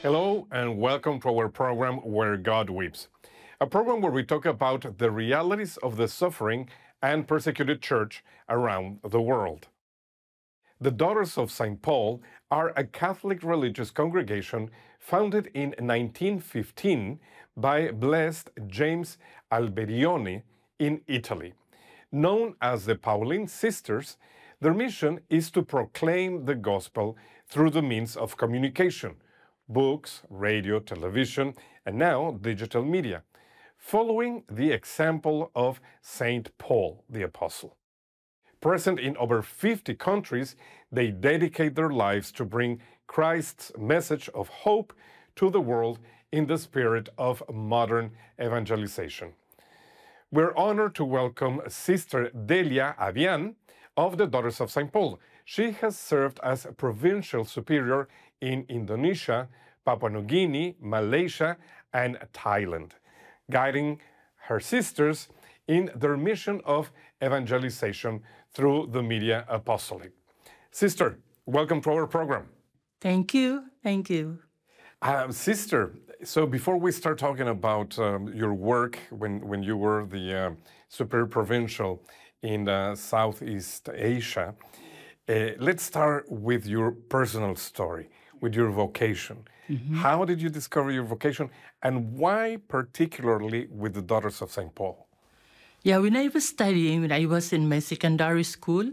Hello and welcome to our program Where God Weeps, a program where we talk about the realities of the suffering and persecuted church around the world. The Daughters of St. Paul are a Catholic religious congregation founded in 1915 by Blessed James Alberione in Italy. Known as the Pauline Sisters, their mission is to proclaim the gospel through the means of communication, books, radio, television, and now digital media, following the example of St. Paul the Apostle. Present in over 50 countries, they dedicate their lives to bring Christ's message of hope to the world in the spirit of modern evangelization. We're honored to welcome Sister Delia Avian of the Daughters of St. Paul. She has served as Provincial Superior in Indonesia, Papua New Guinea, Malaysia, and Thailand, guiding her sisters in their mission of evangelization through the media apostolate. Sister, welcome to our program. Thank you. Thank you. Sister, so before we start talking about your work when you were the Superior Provincial in Southeast Asia, let's start with your personal story, with your vocation. How did you discover your vocation, and why particularly with the Daughters of St. Paul? Yeah, when I was studying, when I was in my secondary school,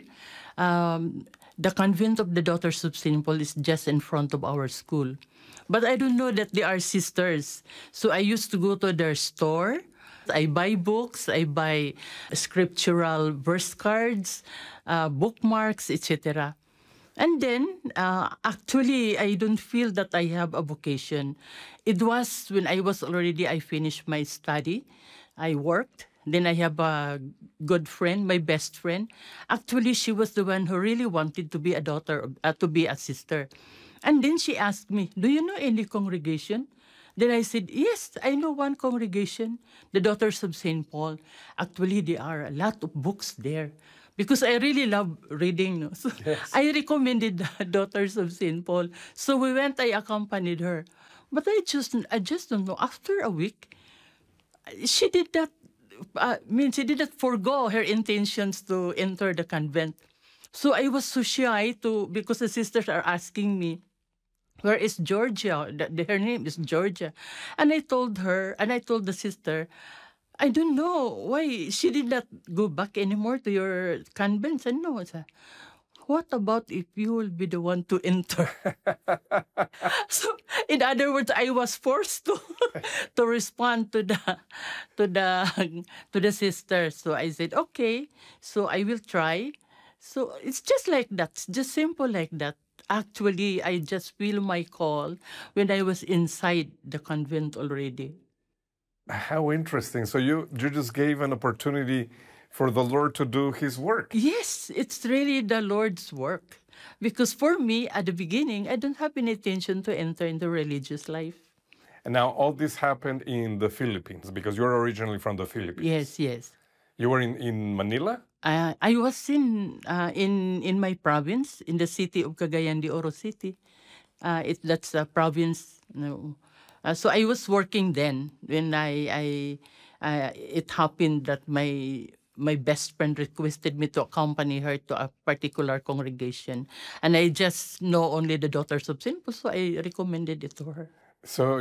the convent of the Daughters of St. Paul is just in front of our school. But I don't know that they are sisters. So I used to go to their store. I buy books, I buy scriptural verse cards, bookmarks, etc. And then, actually, I don't feel that I have a vocation. It was when I finished my study, I worked. Then I have a good friend, my best friend. Actually, she was the one who really wanted to be a daughter, to be a sister. And then she asked me, do you know any congregation? Then I said, yes, I know one congregation, the Daughters of St. Paul. Actually, there are a lot of books there because I really love reading. So Yes. I recommended the Daughters of St. Paul. So we went, I accompanied her. But I just don't know. After a week, she did not, she didn't forgo her intentions to enter the convent. So I was so shy because the sisters are asking me, where is Georgia? Her name is Georgia. And I told the sister, I don't know why she did not go back anymore to your convent. And no, what about if you will be the one to enter? So, in other words, I was forced to to respond to the sister. So I said, okay, so I will try. So it's just like that, just simple like that. Actually, I just feel my call when I was inside the convent already. How interesting. So you just gave an opportunity for the Lord to do His work. Yes, it's really the Lord's work. Because for me, at the beginning, I don't have any intention to enter into religious life. And now all this happened in the Philippines because you're originally from the Philippines. Yes, yes. You were in Manila? I was in my province, in the city of Cagayan de Oro City. That's a province. No. So I was working then when it happened that my best friend requested me to accompany her to a particular congregation, and I just know only the Daughters of St. Paul, so I recommended it to her. So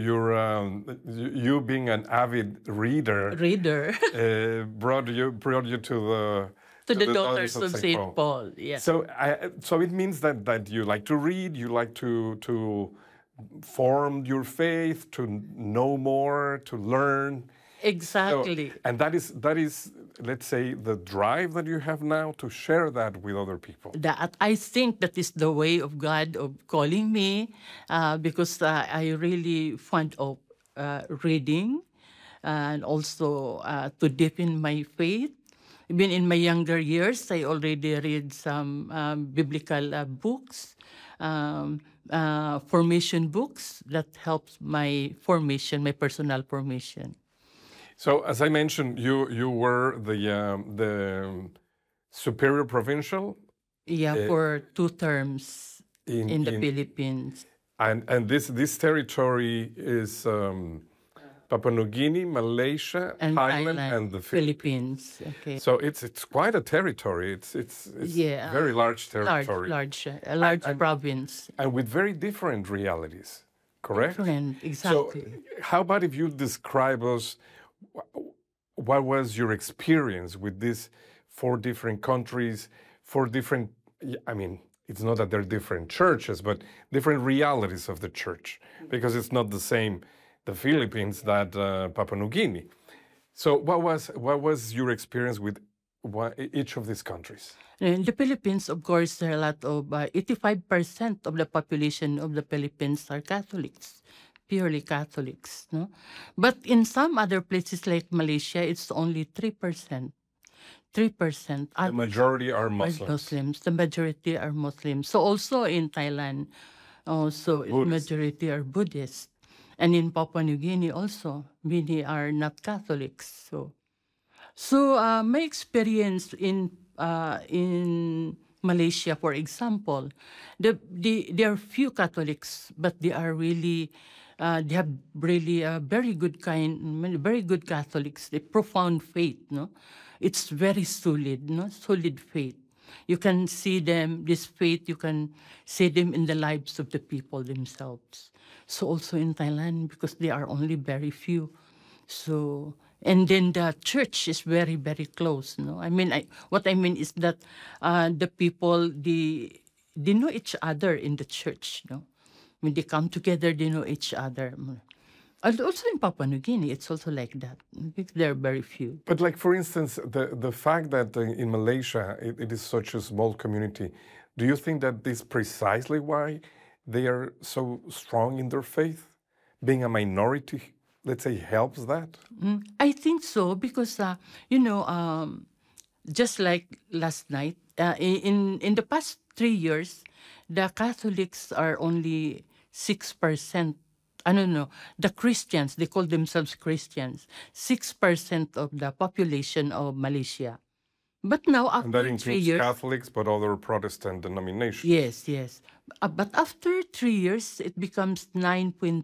you being an avid reader brought you to the Daughters of St. Paul. Yeah. So it means that you like to read, you like to form your faith, to know more, to learn. Exactly. So, and that is, let's say, the drive that you have now to share that with other people. That I think that is the way of God of calling me, because I really fond of reading and also to deepen my faith. Even in my younger years, I already read some biblical books, formation books that helps my formation, my personal formation. So, as I mentioned, you were the superior provincial. Yeah, for 2 terms in the Philippines. And this territory is Papua New Guinea, Malaysia, And Thailand, and the Philippines. Philippines. Okay. So it's quite a territory. It's Yeah, very large territory, a large And- province. and with very different realities. Correct. Different, exactly. So, how about if you describe us what was your experience with these 4 different countries, 4 different, I mean, it's not that they're different churches, but different realities of the church, because it's not the same, the Philippines, that Papua New Guinea. So what was your experience with each of these countries? In the Philippines, of course, there are a lot of 85% of the population of the Philippines are Catholics, purely Catholics. No? But in some other places like Malaysia, it's only 3%. 3%. The majority are Are Muslims. Muslims. The majority are Muslims. So also in Thailand, also Buddhist. majority are Buddhist. And in Papua New Guinea also, many are not Catholics. So my experience in Malaysia, for example, there are few Catholics, but they are really they have really very good Catholics. They profound faith, no. It's very solid, no, solid faith. You can see them, this faith, you can see them in the lives of the people themselves. So also in Thailand, because they are only very few. So, and then the church is very, very close, no? I mean, what I mean is that the people, they know each other in the church, no? When they come together, they know each other. And also in Papua New Guinea, it's also like that. Because there are very few. But like, for instance, the fact that in Malaysia it is such a small community, do you think that this is precisely why they are so strong in their faith? Being a minority, let's say, helps that? I think so because, just like last night, in the past 3 years, the Catholics are only 6%. I don't know, the Christians, they call themselves Christians, 6% of the population of Malaysia. But now And that after 3 includes years, Catholics, but other Protestant denominations. yes. But after 3 years, it becomes 9.